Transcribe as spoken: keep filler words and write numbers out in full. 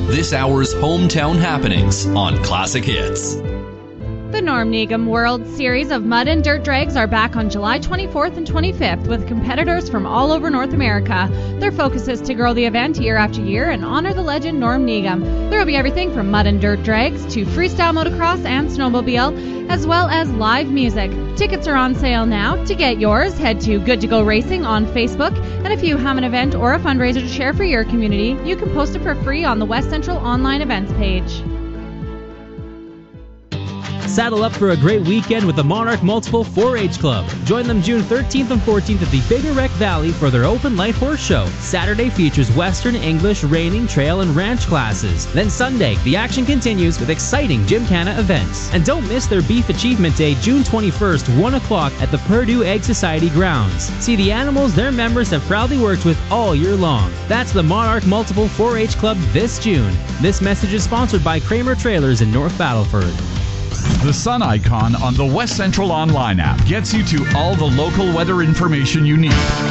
this hour's hometown happenings on Classic Hits. The Norm Needham World Series of Mud and Dirt Drags are back on July twenty-fourth and twenty-fifth with competitors from all over North America. Their focus is to grow the event year after year and honor the legend Norm Needham. There will be everything from mud and dirt drags to freestyle motocross and snowmobile, as well as live music. Tickets are on sale now. To get yours, head to Good to Go Racing on Facebook. And if you have an event or a fundraiser to share for your community, you can post it for free on the West Central Online Events page. Saddle up for a great weekend with the Monarch Multiple four H Club. Join them June thirteenth and fourteenth at the Big Wreck Valley for their open light horse show. Saturday features Western, English, reining, trail, and ranch classes. Then Sunday, the action continues with exciting Gymkhana events. And don't miss their Beef Achievement Day, June twenty-first, one o'clock at the Purdue Egg Society grounds. See the animals their members have proudly worked with all year long. That's the Monarch Multiple four H Club this June. This message is sponsored by Kramer Trailers in North Battleford. The sun icon on the West Central Online app gets you to all the local weather information you need.